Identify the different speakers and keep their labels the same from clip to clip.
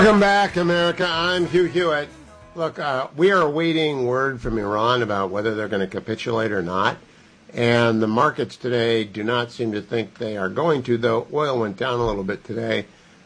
Speaker 1: Welcome back, America. I'm Hugh Hewitt. Look, we are awaiting word from Iran about whether they're going to capitulate or not. And the markets today do not seem to think they are going to, though oil went down a little bit today.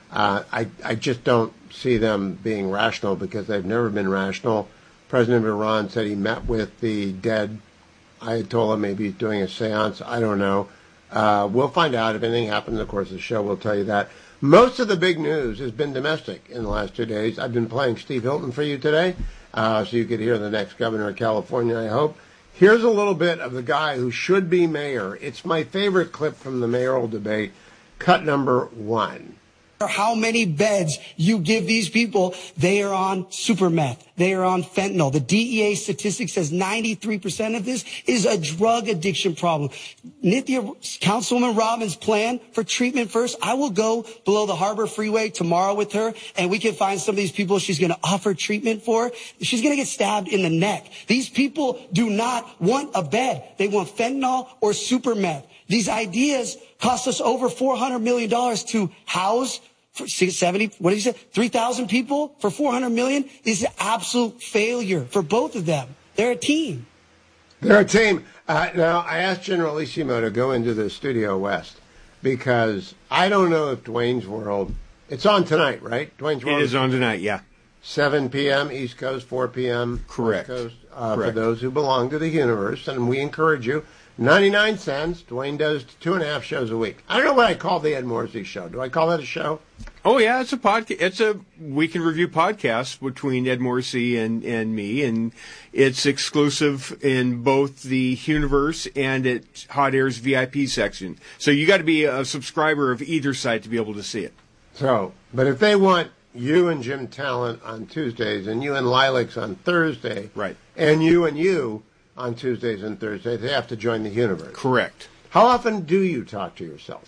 Speaker 1: I just don't see them being rational because they've never been rational. President of Iran said he met with the dead Ayatollah. Maybe he's doing a seance. I don't know. We'll find out if anything happens in the course of the show. We'll tell you that. Most of the big news has been domestic in the last 2 days. I've been playing Steve Hilton for you today, so you could hear the next governor of California, I hope. Here's a little bit of the guy who should be mayor. It's my favorite clip from the mayoral debate, cut number 1.
Speaker 2: How many beds you give these people, they are on super meth. They are on fentanyl. The DEA statistic says 93% of this is a drug addiction problem. Nithya, Councilwoman Robbins' plan for treatment first, I will go below the Harbor Freeway tomorrow with her, and we can find some of these people she's going to offer treatment for. She's going to get stabbed in the neck. These people do not want a bed. They want fentanyl or super meth. These ideas cost us over $400 million to house for 70, what did you say, 3,000 people for $400 million? This is an absolute failure for both of them. They're a team.
Speaker 1: They're a team. Now, I asked Generalissimo to go into the Studio West because I don't know if Dwayne's World, it's on tonight, right? Dwayne's World.
Speaker 3: It is on tonight, yeah.
Speaker 1: 7 p.m. East Coast, 4 p.m.
Speaker 3: Correct.
Speaker 1: West Coast,
Speaker 3: Correct.
Speaker 1: For those who belong to the universe, and we encourage you. 99 cents. Dwayne does 2.5 shows a week. I don't know what I call the Ed Morsey show. Do I call that a show?
Speaker 3: Oh, yeah, it's a podcast. It's a week in review podcast between Ed Morsey and me, and it's exclusive in both the universe and at Hot Air's VIP section. So you got to be a subscriber of either site to be able to see it.
Speaker 1: So, but if they want you and Jim Talent on Tuesdays, and you and Lilacs on Thursday,
Speaker 3: right,
Speaker 1: and you on Tuesdays and Thursdays, they have to join the universe.
Speaker 3: Correct.
Speaker 1: How often do you talk to yourself?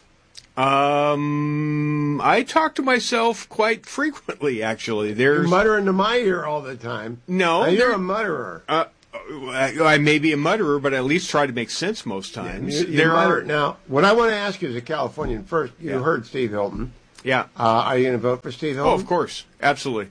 Speaker 3: I talk to myself quite frequently, actually.
Speaker 1: You're muttering to my ear all the time.
Speaker 3: No.
Speaker 1: Now, you're a mutterer.
Speaker 3: I may be a mutterer, but I at least try to make sense most times.
Speaker 1: Yeah, Now, what I want to ask you as a Californian first, you heard Steve Hilton.
Speaker 3: Yeah.
Speaker 1: Are you going to vote for Steve Hilton?
Speaker 3: Oh, of course. Absolutely.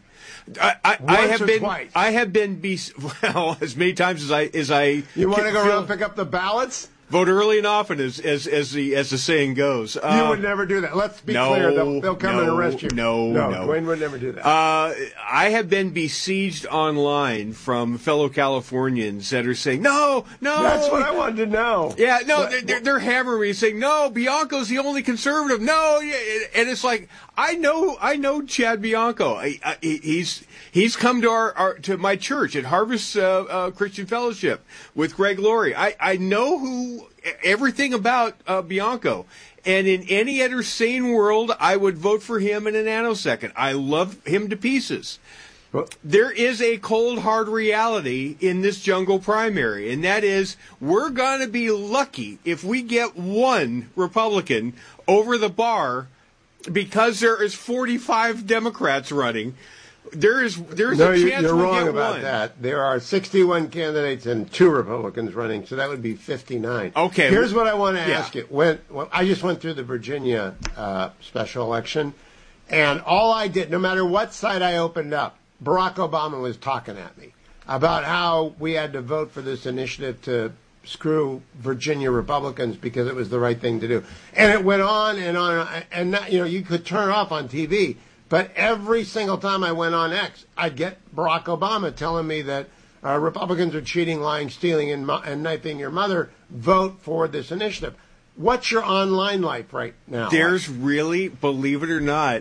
Speaker 1: Twice?
Speaker 3: I have been as many times as I.
Speaker 1: You want to go around and pick up the ballots?
Speaker 3: Vote early and often, as the saying goes.
Speaker 1: You would never do that. Let's be clear. They'll come and arrest you.
Speaker 3: No.
Speaker 1: Dwayne would never do that.
Speaker 3: I have been besieged online from fellow Californians that are saying, no.
Speaker 1: That's what I wanted to know.
Speaker 3: Yeah, no, they're hammering me, saying, no, Bianco's the only conservative. No, and it's like, I know Chad Bianco. He's come to my church at Harvest Christian Fellowship with Greg Laurie. I know everything about Bianco. And in any other sane world, I would vote for him in a nanosecond. I love him to pieces. There is a cold, hard reality in this jungle primary, and that is we're going to be lucky if we get one Republican over the bar because there is 45 Democrats running. There's a chance
Speaker 1: you're
Speaker 3: we'll
Speaker 1: wrong
Speaker 3: get
Speaker 1: about
Speaker 3: one.
Speaker 1: that. There are 61 candidates and 2 Republicans running, so that would be 59.
Speaker 3: Okay.
Speaker 1: Here's what I want to ask you. When I just went through the Virginia special election, and all I did, no matter what site I opened up, Barack Obama was talking at me about how we had to vote for this initiative to screw Virginia Republicans because it was the right thing to do. And it went on and on, and not, you could turn it off on TV. But every single time I went on X, I'd get Barack Obama telling me that Republicans are cheating, lying, stealing, and knifing your mother. Vote for this initiative. What's your online life right now?
Speaker 3: There's really, believe it or not,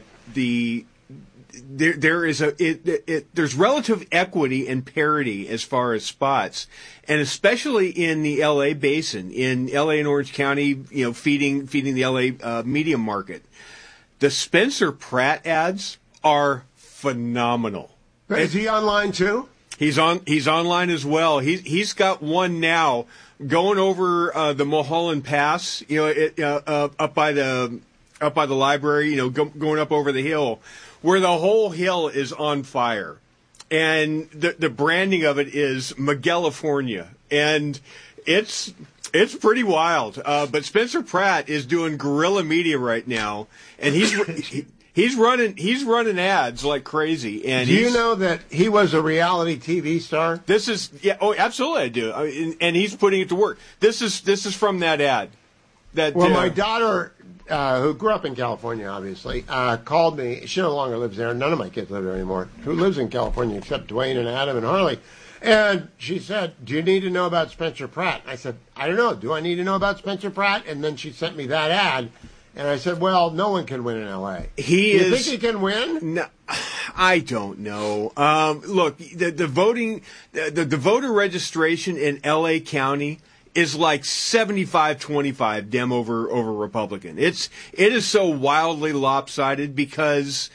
Speaker 3: there's relative equity and parity as far as spots, and especially in the L.A. basin, in L.A. and Orange County, feeding the L.A. media market. The Spencer Pratt ads are phenomenal.
Speaker 1: Is he online too?
Speaker 3: He's online as well. He's got one now going over the Mulholland Pass, up by the library, going up over the hill, where the whole hill is on fire, and the branding of it is Miguelifornia, and it's pretty wild. But Spencer Pratt is doing guerrilla media right now, and He's running ads like crazy. And
Speaker 1: do you know that he was a reality TV star?
Speaker 3: This is absolutely I do. And he's putting it to work. This is from that ad.
Speaker 1: My daughter, who grew up in California, obviously, called me. She no longer lives there. None of my kids live there anymore. Who lives in California except Dwayne and Adam and Harley? And she said, "Do you need to know about Spencer Pratt?" I said, "I don't know. Do I need to know about Spencer Pratt?" And then she sent me that ad. And I said, "Well, no one can win in L.A." You think he can win?
Speaker 3: No, I don't know. Look, the voting, the voter registration in L.A. County is like 75-25 Dem over Republican. It is so wildly lopsided because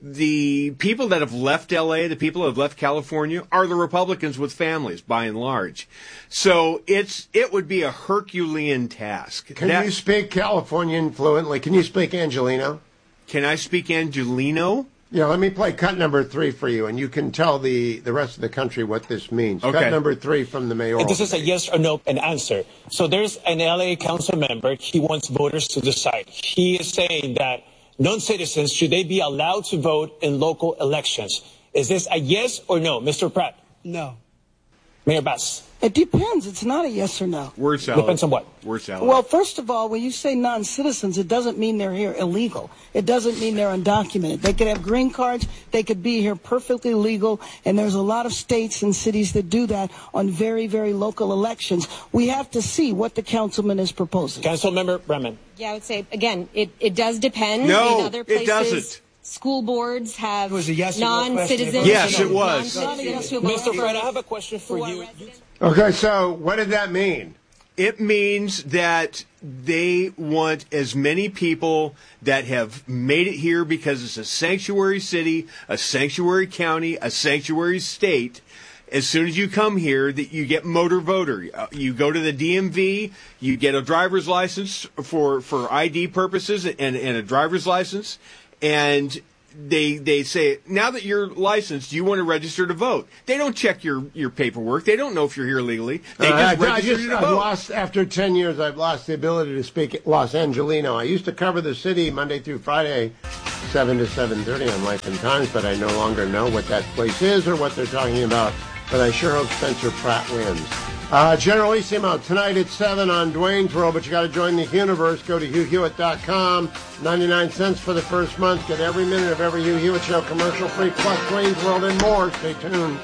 Speaker 3: the people that have left L.A., the people that have left California, are the Republicans with families, by and large. So it would be a Herculean task.
Speaker 1: Can you speak Californian fluently? Can you speak Angelino?
Speaker 3: Can I speak Angelino?
Speaker 1: Yeah, let me play cut number 3 for you, and you can tell the rest of the country what this means.
Speaker 3: Okay.
Speaker 1: Cut number 3 from the mayoral.
Speaker 4: This is a yes or no an answer. So there's an LA council member. He wants voters to decide. He is saying that non-citizens, should they be allowed to vote in local elections? Is this a yes or no, Mr. Pratt?
Speaker 2: No.
Speaker 4: Mayor Bass?
Speaker 5: It depends. It's not a yes or no.
Speaker 3: Word salad.
Speaker 4: Depends on what?
Speaker 3: Word salad.
Speaker 5: Well, first of all, when you say non-citizens, it doesn't mean they're here illegal. It doesn't mean they're undocumented. They could have green cards. They could be here perfectly legal. And there's a lot of states and cities that do that on very, very local elections. We have to see what the councilman is proposing.
Speaker 4: Councilmember Bremen.
Speaker 6: Yeah, I would say, again, it does depend.
Speaker 3: No,
Speaker 6: in other places,
Speaker 3: it doesn't.
Speaker 6: School boards have
Speaker 2: It was a yes or no
Speaker 6: non-citizens.
Speaker 2: question.
Speaker 3: Yes, it was.
Speaker 4: Mr. Pratt, I have a question for you.
Speaker 1: Okay, so what did that mean?
Speaker 3: It means that they want as many people that have made it here because it's a sanctuary city, a sanctuary county, a sanctuary state. As soon as you come here, that you get motor voter. You go to the DMV, you get a driver's license for ID purposes and a driver's license, and they say, now that you're licensed, do you want to register to vote? They don't check your paperwork. They don't know if you're here legally. They just register you to vote.
Speaker 1: After 10 years, I've lost the ability to speak Los Angelino. I used to cover the city Monday through Friday, 7 to 7:30 on Life and Times, but I no longer know what that place is or what they're talking about. But I sure hope Spencer Pratt wins. Generalissimo, tonight at 7 on Dwayne's World, but you got to join the universe. Go to HughHewitt.com. 99 cents for the first month. Get every minute of every Hugh Hewitt show commercial free, plus Dwayne's World and more. Stay tuned.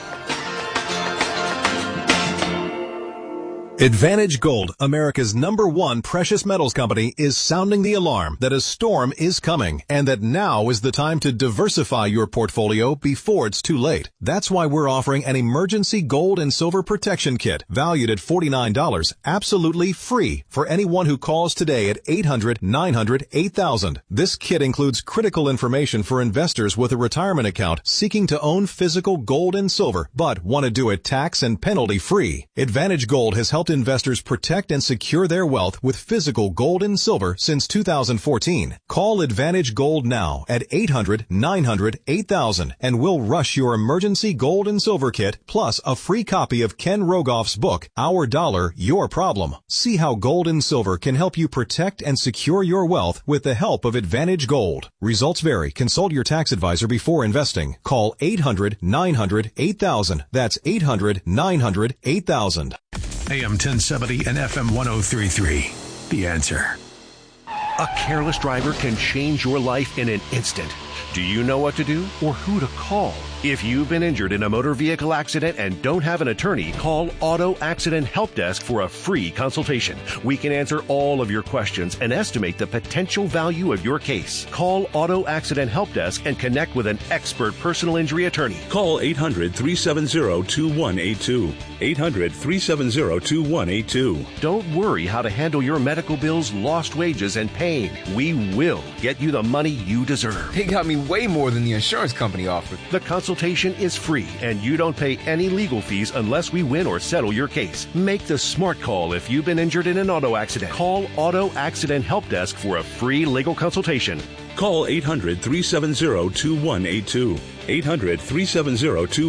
Speaker 7: Advantage Gold, America's #1 precious metals company, is sounding the alarm that a storm is coming and that now is the time to diversify your portfolio before it's too late. That's why we're offering an emergency gold and silver protection kit valued at $49, absolutely free for anyone who calls today at 800-900-8000. This kit includes critical information for investors with a retirement account seeking to own physical gold and silver but want to do it tax and penalty free. Advantage Gold has helped investors protect and secure their wealth with physical gold and silver since 2014. Call Advantage Gold now at 800-900-8000 and we'll rush your emergency gold and silver kit plus a free copy of Ken Rogoff's book, Our Dollar, Your Problem. See how gold and silver can help you protect and secure your wealth with the help of Advantage Gold. Results vary. Consult your tax advisor before investing. Call 800-900-8000. That's 800-900-8000.
Speaker 8: AM 1070 and FM 1033. The Answer.
Speaker 9: A careless driver can change your life in an instant. Do you know what to do or who to call? If you've been injured in a motor vehicle accident and don't have an attorney, call Auto Accident Help Desk for a free consultation. We can answer all of your questions and estimate the potential value of your case. Call Auto Accident Help Desk and connect with an expert personal injury attorney.
Speaker 10: Call 800-370-2182. 800-370-2182.
Speaker 9: Don't worry how to handle your medical bills, lost wages, and pain. We will get you the money you deserve.
Speaker 11: They got me way more than the insurance company offered.
Speaker 9: The consultation is free, and you don't pay any legal fees unless we win or settle your case. Make the smart call if you've been injured in an auto accident. Call Auto Accident Help Desk for a free legal consultation.
Speaker 10: Call 800-370-2182.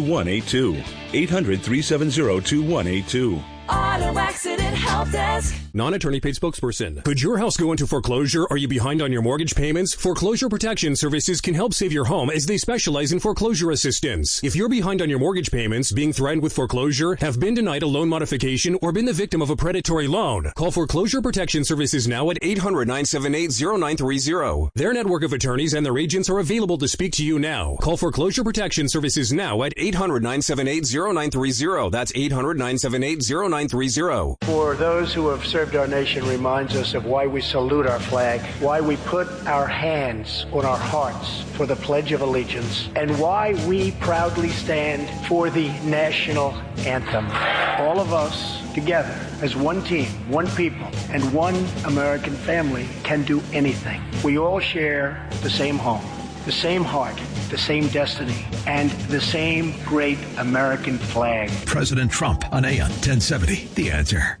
Speaker 10: 800-370-2182. 800-370-2182.
Speaker 12: Auto Accident Help Desk.
Speaker 10: non-attorney paid spokesperson. Could your house go into foreclosure? Are you behind on your mortgage payments? Foreclosure Protection Services can help save your home as they specialize in foreclosure assistance. If you're behind on your mortgage payments, being threatened with foreclosure, have been denied a loan modification, or been the victim of a predatory loan, call Foreclosure Protection Services now at 800-978-0930. Their network of attorneys and their agents are available to speak to you now. Call Foreclosure Protection Services now at 800-978-0930. That's 800-978-0930.
Speaker 12: For those who have served our nation reminds us of why we salute our flag, why we put our hands on our hearts for the Pledge of Allegiance, and why we proudly stand for the national anthem. All of us together as one team, one people, and one American family can do anything. We all share the same home, the same heart, the same destiny, and the same great American flag.
Speaker 8: President Trump on AM 1070. The Answer.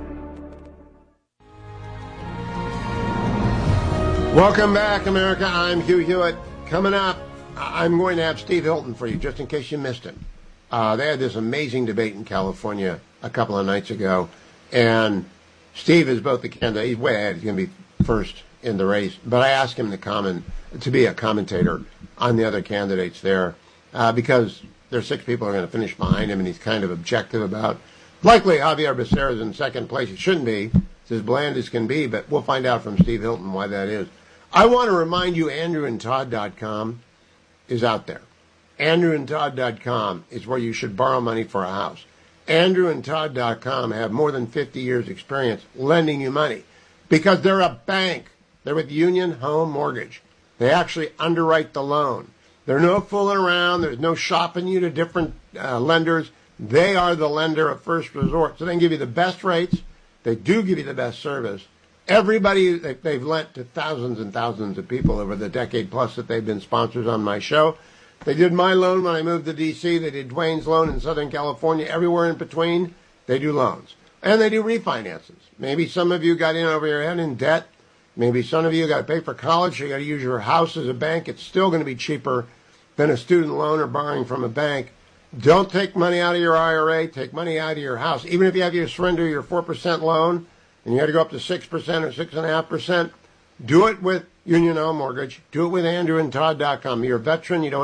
Speaker 1: Welcome back, America. I'm Hugh Hewitt. Coming up, I'm going to have Steve Hilton for you, just in case you missed him. They had this amazing debate in California a couple of nights ago, and Steve is both the candidate. He's way ahead. He's going to be first in the race. But I asked him to be a commentator on the other candidates there because there are 6 people who are going to finish behind him, and he's kind of objective about. Likely Javier Becerra is in second place. It shouldn't be. It's as bland as can be, but we'll find out from Steve Hilton why that is. I want to remind you, AndrewandTodd.com is out there. AndrewandTodd.com is where you should borrow money for a house. AndrewandTodd.com have more than 50 years' experience lending you money because they're a bank. They're with Union Home Mortgage. They actually underwrite the loan. There's no fooling around. There's no shopping you to different lenders. They are the lender of first resort. So they can give you the best rates. They do give you the best service. Everybody, they've lent to thousands and thousands of people over the decade plus that they've been sponsors on my show. They did my loan when I moved to D.C. They did Dwayne's loan in Southern California. Everywhere in between, they do loans. And they do refinances. Maybe some of you got in over your head in debt. Maybe some of you got to pay for college, so you got to use your house as a bank. It's still going to be cheaper than a student loan or borrowing from a bank. Don't take money out of your IRA. Take money out of your house. Even if you have to surrender your 4% loan and you got to go up to 6% or 6.5%, do it with Union Home Mortgage. Do it with AndrewandTodd.com. You're a veteran. You don't